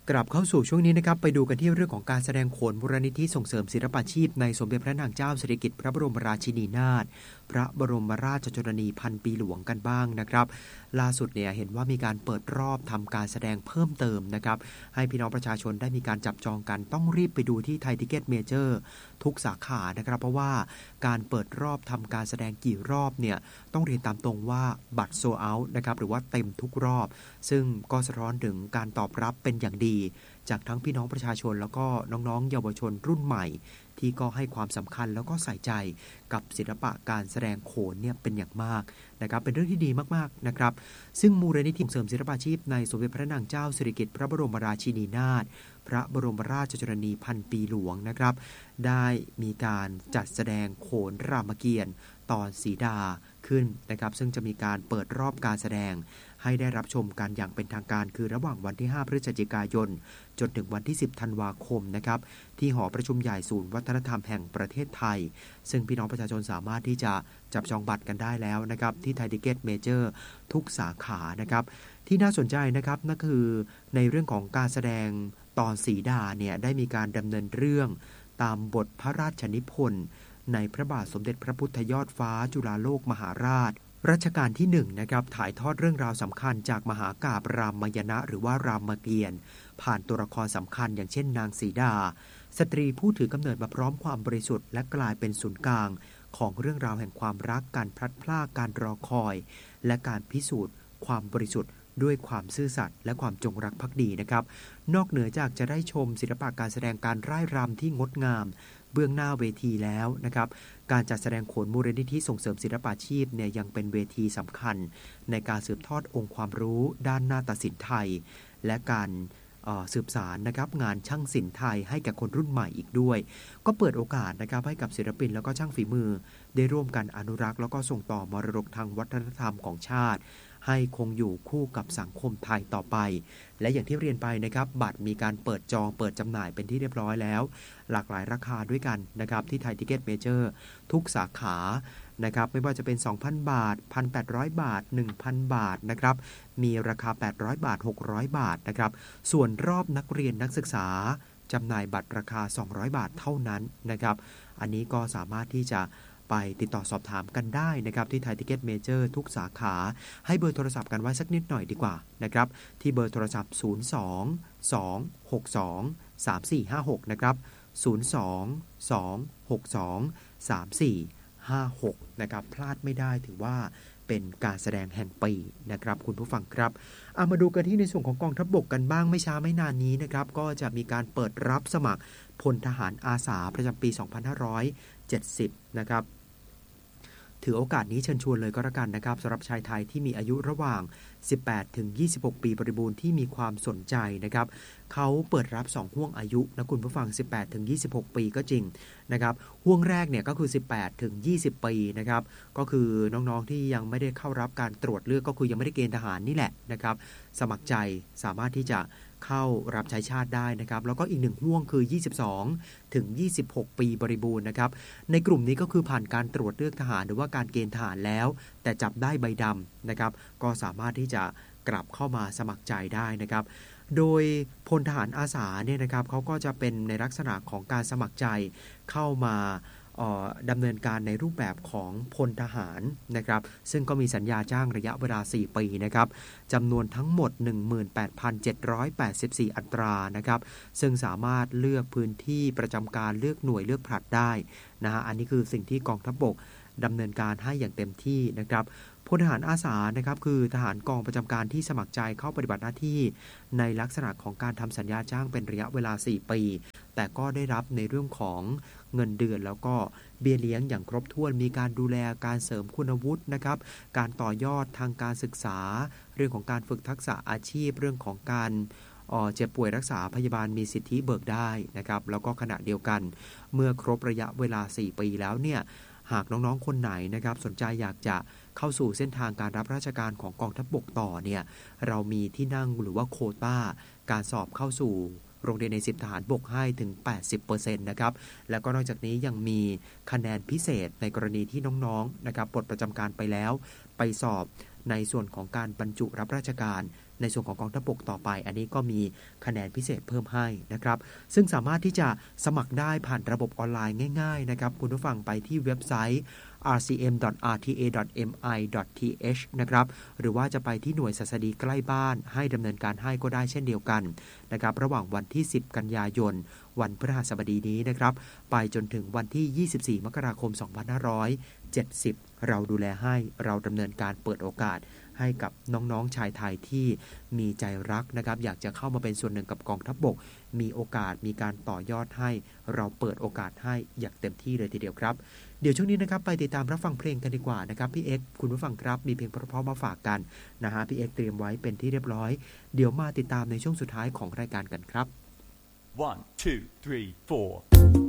กลับเข้าสู่ช่วงนี้นะครับไปดูกันที่เรื่องของการแสดงโขนมูลนิธิส่งเสริมศิลปาชีพในสมเด็จพระนางเจ้าสิริกิติ์พระบรมราชินีนาถพระบรมราชชนนีพันปีหลวงกันบ้างนะครับล่าสุดเนี่ยเห็นว่ามีการเปิดรอบทำการแสดงเพิ่มเติมนะครับให้พี่น้องประชาชนได้มีการจับจองกันต้องรีบไปดูที่ไทยทิเก็ตเมเจอร์ทุกสาขานะครับเพราะว่าการเปิดรอบทำการแสดงกี่รอบเนี่ยต้องเรียนตามตรงว่าบัตรโซลด์เอาท์นะครับหรือว่าเต็มทุกรอบซึ่งก็สะท้อนถึงการตอบรับเป็นอย่างดีจากทั้งพี่น้องประชาชนแล้วก็น้องๆเยาวชนรุ่นใหม่ที่ก็ให้ความสำคัญแล้วก็ใส่ใจกับศิลปะการแสดงโขนเนี่ยเป็นอย่างมากนะครับเป็นเรื่องที่ดีมากๆนะครับซึ่งมูลนิธิส่งเสริมศิลปาชีพในสมเด็จพระนางเจ้าสิริกิติ์พระบรมราชินีนาถพระบรมราชชนนีพันปีหลวงนะครับได้มีการจัดแสดงโขนรามเกียรติ์ตอนสีดาขึ้นนะครับซึ่งจะมีการเปิดรอบการแสดงให้ได้รับชมกันอย่างเป็นทางการคือระหว่างวันที่5พฤศจิกายนจนถึงวันที่10ธันวาคมนะครับที่หอประชุมใหญ่ศูนย์วัฒนธรรมแห่งประเทศไทยซึ่งพี่น้องประชาชนสามารถที่จะจับจองบัตรกันได้แล้วนะครับที่ไทยทิเก็ตเมเจอร์ทุกสาขานะครับที่น่าสนใจนะครับนั่นคือในเรื่องของการแสดงตอนสีดาเนี่ยได้มีการดำเนินเรื่องตามบทพระราชนิพนธ์ในพระบาทสมเด็จพระพุทธยอดฟ้าจุฬาโลกมหาราชรัชกาลที่1นะครับถ่ายทอดเรื่องราวสำคัญจากมหากาพย์รามายณะหรือว่ารามเกียรติ์ผ่านตัวละครสำคัญอย่างเช่นนางสีดาสตรีผู้ถือกำเนิดมาพร้อมความบริสุทธิ์และกลายเป็นศูนย์กลางของเรื่องราวแห่งความรักการพลัดพรากการรอคอยและการพิสูจน์ความบริสุทธิ์ด้วยความซื่อสัตย์และความจงรักภักดีนะครับนอกเหนือจากจะได้ชมศิลปะการแสดงการร่ายรำที่งดงามเบื้องหน้าเวทีแล้วนะครับการจัดแสดงโขนมูลนิธิส่งเสริมศิลปาชีพเนี่ยยังเป็นเวทีสำคัญในการสืบทอดองค์ความรู้ด้านนาฏศิลป์ไทยและการสืบสารนะครับงานช่างศิลป์ไทยให้แก่คนรุ่นใหม่อีกด้วยก็เปิดโอกาสนะครับให้กับศิลปินแล้วก็ช่างฝีมือได้ร่วมกันอนุรักษ์แล้วก็ส่งต่อมรดกทางวัฒนธรรมของชาติให้คงอยู่คู่กับสังคมไทยต่อไปและอย่างที่เรียนไปนะครับบัตรมีการเปิดจองเปิดจำหน่ายเป็นที่เรียบร้อยแล้วหลากหลายราคาด้วยกันนะครับที่ไทยทิเก็ตเมเจอร์ทุกสาขานะครับไม่ว่าจะเป็น 2,000 บาท 1,800 บาท 1,000 บาทนะครับมีราคา800บาท600บาทนะครับส่วนรอบนักเรียนนักศึกษาจำหน่ายบัตรราคา200บาทเท่านั้นนะครับอันนี้ก็สามารถที่จะไปติดต่อสอบถามกันได้นะครับที่ไทยทิเก็ตเมเจอร์ทุกสาขาให้เบอร์โทรศัพท์กันไว้สักนิดหน่อยดีกว่านะครับที่เบอร์โทรศัพท์02-262-3456นะครับ02-262-3456นะครับพลาดไม่ได้ถือว่าเป็นการแสดงแห่งปีนะครับคุณผู้ฟังครับเอามาดูกันที่ในส่วนของกองทัพบกกันบ้างไม่ช้าไม่นานนี้นะครับก็จะมีการเปิดรับสมัครพลทหารอาสาประจำปี2570นะครับถือโอกาสนี้เชิญชวนเลยก็แล้วกันนะครับสำหรับชายไทยที่มีอายุระหว่าง18ถึง26ปีบริบูรณ์ที่มีความสนใจนะครับเขาเปิดรับ2ห่วงอายุนะคุณผู้ฟัง18ถึง26ปีก็จริงนะครับห่วงแรกเนี่ยก็คือ18ถึง20ปีนะครับก็คือน้องๆที่ยังไม่ได้เข้ารับการตรวจเลือกก็คือยังไม่ได้เกณฑ์ทหารนี่แหละนะครับสมัครใจสามารถที่จะเข้ารับใช้ชาติได้นะครับแล้วก็อีก1ห่วงคือ22ถึง26ปีบริบูรณ์นะครับในกลุ่มนี้ก็คือผ่านการตรวจเลือกทหารหรือว่าการเกณฑ์ทหารแล้วแต่จับได้ใบดำนะครับก็สามารถที่จะกลับเข้ามาสมัครใจได้นะครับโดยพลทหารอาสาเนี่ยนะครับเขาก็จะเป็นในลักษณะของการสมัครใจเข้ามาดำเนินการในรูปแบบของพลทหารนะครับซึ่งก็มีสัญญาจ้างระยะเวลา4ปีนะครับจำนวนทั้งหมด 18,784 อัตรานะครับซึ่งสามารถเลือกพื้นที่ประจำการเลือกหน่วยเลือกผลัดได้นะฮะอันนี้คือสิ่งที่กองทัพบกดำเนินการให้อย่างเต็มที่นะครับพลทหารอาสานะครับคือทหารกองประจำการที่สมัครใจเข้าปฏิบัติหน้าที่ในลักษณะของการทำสัญญาจ้างเป็นระยะเวลา4ปีแต่ก็ได้รับในเรื่องของเงินเดือนแล้วก็เบี้ยเลี้ยงอย่างครบถ้วนมีการดูแลการเสริมคุณวุฒินะครับการต่อยอดทางการศึกษาเรื่องของการฝึกทักษะอาชีพเรื่องของการเจ็บป่วยรักษาพยาบาลมีสิทธิเบิกได้นะครับแล้วก็ขณะเดียวกันเมื่อครบระยะเวลา4ปีแล้วเนี่ยหากน้องๆคนไหนนะครับสนใจอยากจะเข้าสู่เส้นทางการรับราชการของกองทัพบกต่อเนี่ยเรามีที่นั่งหรือว่าโควต้าการสอบเข้าสู่โรงเรียนใน10ทหารบกให้ถึง 80% นะครับแล้วก็นอกจากนี้ยังมีคะแนนพิเศษในกรณีที่น้องๆนะครับปลดประจำการไปแล้วไปสอบในส่วนของการบรรจุรับราชการในส่วนของกองทัพบกต่อไปอันนี้ก็มีคะแนนพิเศษเพิ่มให้นะครับซึ่งสามารถที่จะสมัครได้ผ่านระบบออนไลน์ง่ายๆนะครับคุณผู้ฟังไปที่เว็บไซต์ rcm.rta.mi.th นะครับหรือว่าจะไปที่หน่วยศัสดีใกล้บ้านให้ดำเนินการให้ก็ได้เช่นเดียวกันนะครับระหว่างวันที่10กันยายนวันพฤหัสบดีนี้นะครับไปจนถึงวันที่24มกราคม2570เราดูแลให้เราดำเนินการเปิดโอกาสให้กับน้องๆชายไทยที่มีใจรักนะครับอยากจะเข้ามาเป็นส่วนหนึ่งกับกองทัพบกมีโอกาสมีการต่อยอดให้เราเปิดโอกาสให้อย่างเต็มที่เลยทีเดียวครับเดี๋ยวช่วงนี้นะครับไปติดตามรับฟังเพลงกันดีกว่านะครับพี่เอ็กซ์คุณผู้ฟังครับมีเพลงเพราะๆมาฝากกันนะฮะพี่เอ็กซ์เตรียมไว้เป็นที่เรียบร้อยเดี๋ยวมาติดตามในช่วงสุดท้ายของรายการกันครับ 1 2 3 4